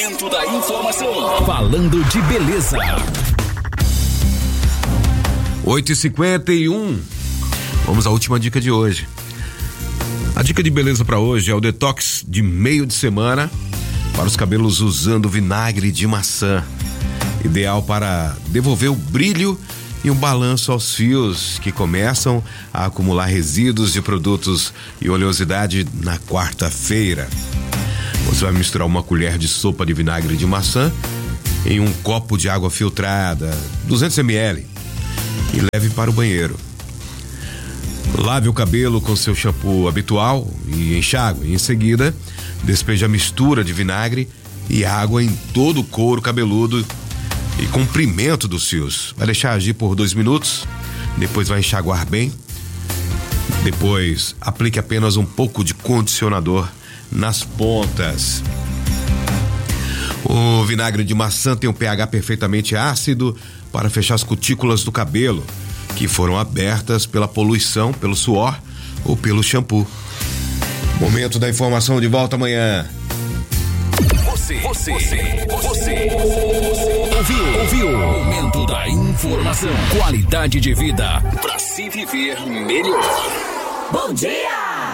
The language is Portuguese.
Momento da informação. Falando de beleza. 8h51. Vamos à última dica de hoje. A dica de beleza para hoje é o detox de meio de semana para os cabelos usando vinagre de maçã. Ideal para devolver o brilho e um balanço aos fios que começam a acumular resíduos de produtos e oleosidade na quarta-feira. Você vai misturar uma colher de sopa de vinagre de maçã em um copo de água filtrada, 200 ml, e leve para o banheiro. Lave o cabelo com seu shampoo habitual e enxague. Em seguida, despeje a mistura de vinagre e água em todo o couro cabeludo e comprimento dos fios. Vai deixar agir por 2 minutos, depois vai enxaguar bem. Depois, aplique apenas um pouco de condicionador nas pontas. O vinagre de maçã tem um pH perfeitamente ácido para fechar as cutículas do cabelo, que foram abertas pela poluição, pelo suor ou pelo shampoo. Momento da informação de volta amanhã. Você ouviu? Momento da informação. Qualidade de vida para se viver melhor. Bom dia!